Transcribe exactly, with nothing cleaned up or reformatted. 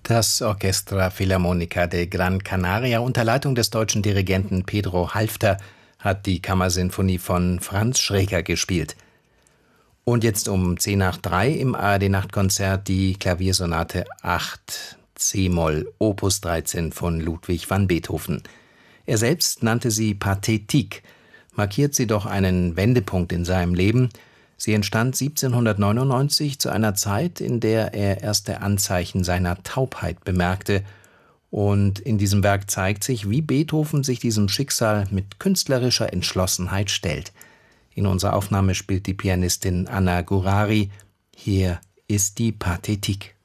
Das Orchestra Filarmonica de Gran Canaria unter Leitung des deutschen Dirigenten Pedro Halfter hat die Kammersinfonie von Franz Schreker gespielt. Und jetzt um zehn nach drei im A R D-Nachtkonzert die Klaviersonate acht c-Moll Opus dreizehn von Ludwig van Beethoven. Er selbst nannte sie Pathétique, markiert sie doch einen Wendepunkt in seinem Leben. Sie entstand siebzehnhundertneunundneunzig zu einer Zeit, in der er erste Anzeichen seiner Taubheit bemerkte. Und in diesem Werk zeigt sich, wie Beethoven sich diesem Schicksal mit künstlerischer Entschlossenheit stellt. In unserer Aufnahme spielt die Pianistin Anna Gurari. Hier ist die Pathétique.